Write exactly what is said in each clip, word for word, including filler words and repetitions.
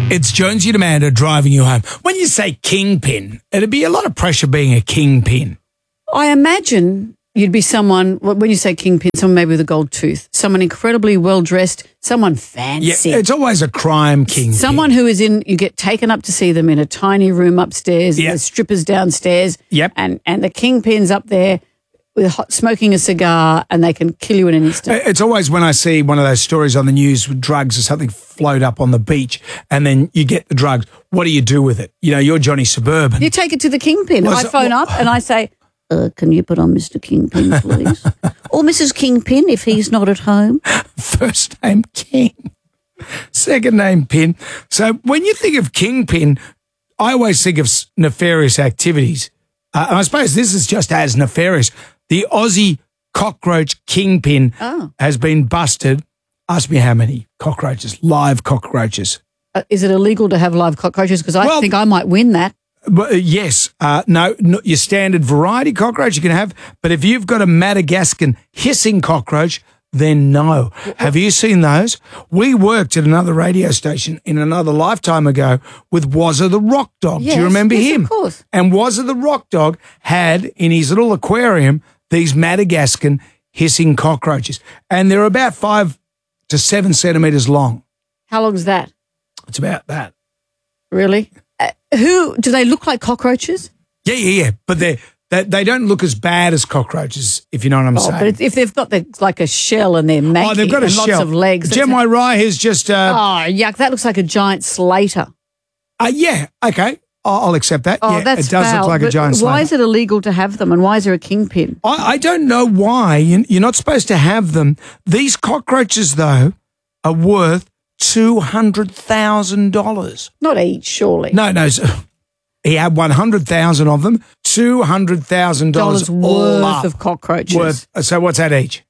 It's Jonesy and Amanda driving you home. When you say kingpin, it'd be a lot of pressure being a kingpin. I imagine you'd be someone, when you say kingpin, someone maybe with a gold tooth, someone incredibly well-dressed, someone fancy. Yeah, it's always a crime kingpin. Someone who is in, you get taken up to see them in a tiny room upstairs, Yep. and there's strippers downstairs, Yep. and, and the kingpin's up there with hot, smoking a cigar, and they can kill you in an instant. It's always when I see one of those stories on the news with drugs or something float up on the beach and then you get the drugs. What do you do with it? You know, you're Johnny Suburban. You take it to the kingpin. Well, I so- phone well- up and I say, uh, can you put on Mister Kingpin, please? Or Missus Kingpin, if he's not at home. First name King, second name Pin. So when you think of kingpin, I always think of s- nefarious activities. Uh, and I suppose this is just as nefarious. The Aussie cockroach kingpin Oh. has been busted. Ask me how many cockroaches, live cockroaches. Uh, is it illegal to have live cockroaches? Because I Well- think I might win that. But, uh, yes, uh, no, no, your standard variety cockroach you can have. But if you've got a Madagascan hissing cockroach, then no. Have you seen those? We worked at another radio station in another lifetime ago with Wazza the Rock Dog. Do Yes, you remember yes, him? of course. And Wazza the Rock Dog had in his little aquarium these Madagascan hissing cockroaches. And they're about five to seven centimetres long. How long is that? It's about that. Really? Uh, who, do they look like cockroaches? Yeah, yeah, yeah. But they're, they they don't look as bad as cockroaches, if you know what I'm Oh, saying. but it's- if they've got the, like a shell and they're manky Oh, they've got a and shell. lots of legs. Jem that's- Rye has just, uh, Oh, yuck. That looks like a giant slater. uh, yeah, okay, I'll, I'll accept that. Oh, yeah, that's it does foul. look like a But giant Why slater. is it illegal to have them and why is there a kingpin? I, I don't know why. You- You're not supposed to have them. These cockroaches, though, are worth two hundred thousand dollars. Not each, surely. No, no. so- He had one hundred thousand of them, two hundred thousand dollars Dollars all worth up. of cockroaches. Worth, so what's that each?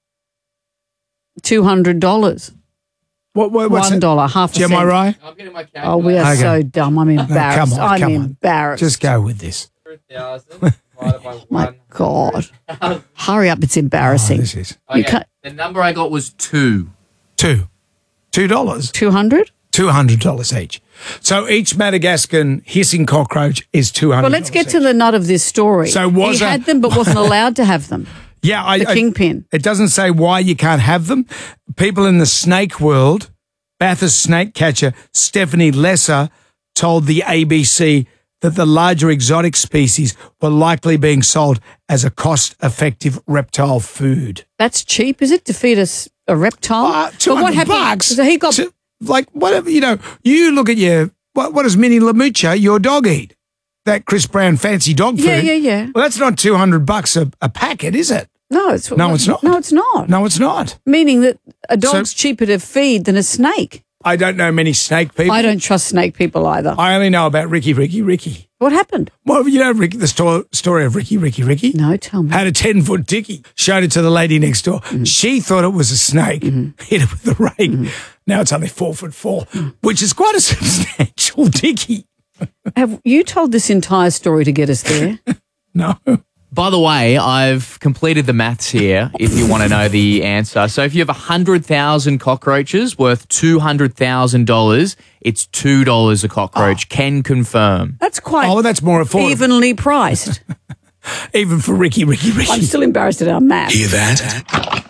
two hundred dollars. What, what, what's One that? dollar, half a Jem cent. I right? I'm getting my Oh, calculator. we are Okay. so dumb. I'm embarrassed. come on, I'm come on. embarrassed. Just go with this. one hundred thousand divided by My one. God. Hurry up. It's Oh, embarrassing. this is You Okay, can't- the number I got was two. two. Two dollars. two hundred? two hundred dollars each. So each Madagascan hissing cockroach is two hundred dollars. Well, let's get to the nut of this story. So was he a- had them but wasn't allowed to have them. Yeah, I, The I- kingpin. It doesn't say why you can't have them. People in the snake world, Bathurst snake catcher Stephanie Lesser told the A B C that the larger exotic species were likely being sold as a cost-effective reptile food. That's cheap, is it, to feed us a reptile? Uh, two But what hundred happened? bucks. So he got to- like whatever, you know, you look at your, what, what does Minnie Lamucha, your dog, eat? That Chris Brown fancy dog food. Yeah, yeah, yeah. Well, that's not two hundred bucks a, a packet, is it? No, it's No, it's not. No, it's not. No, it's not. Meaning that a dog's So- cheaper to feed than a snake. I don't know many snake people. I don't trust snake people either. I only know about Ricky, Ricky, Ricky. What happened? Well, you know Ricky, the sto- story of Ricky, Ricky, Ricky? No, tell me. Had a ten-foot dickie, showed it to the lady next door. Mm-hmm. She thought it was a snake, hit it with a rake. Mm-hmm. Now it's only four foot four, Mm. which is quite a substantial dickie. Have you told this entire story to get us there? No. By the way, I've completed the maths here if you want to know the answer. So if you have one hundred thousand cockroaches worth two hundred thousand dollars, it's two dollars a cockroach. Oh. Can confirm. That's quite Oh, well, that's more affordable. evenly priced. Even for Ricky, Ricky, Ricky. I'm still embarrassed at our math. Hear that?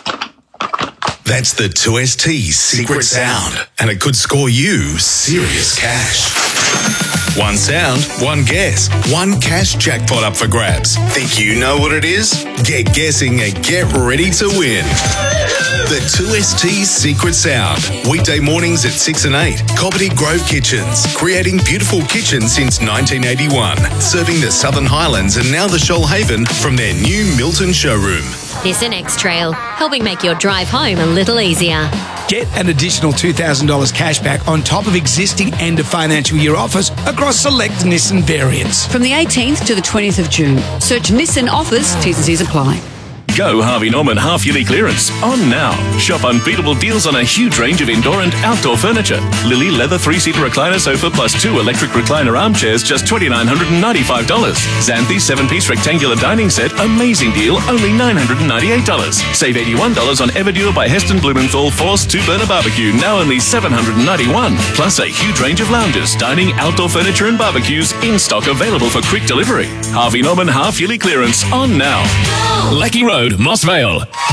That's the two S T secret sound, and it could score you serious cash. One sound, one guess, one cash jackpot up for grabs. Think you know what it is? Get guessing and get ready to win. The two S T secret sound. Weekday mornings at six and eight. Cobbity Grove Kitchens. Creating beautiful kitchens since nineteen eighty-one. Serving the Southern Highlands and now the Shoalhaven from their new Milton showroom. Nissan X-Trail, helping make your drive home a little easier. Get an additional two thousand dollars cash back on top of existing end of financial year offers across select Nissan variants. From the eighteenth to the twentieth of June. Search Nissan offers, T's and C's apply. Go Harvey Norman half-yearly clearance. On now. Shop unbeatable deals on a huge range of indoor and outdoor furniture. Lily leather three-seater recliner sofa plus two electric recliner armchairs, just two thousand nine hundred ninety-five dollars. Xanthi seven-piece rectangular dining set, amazing deal, only nine hundred ninety-eight dollars. Save eighty-one dollars on Everdure by Heston Blumenthal Force two-burner barbecue, now only seven hundred ninety-one dollars. Plus a huge range of lounges, dining, outdoor furniture and barbecues in stock, available for quick delivery. Harvey Norman half-yearly clearance on now. Lecky Road, Moss Vale.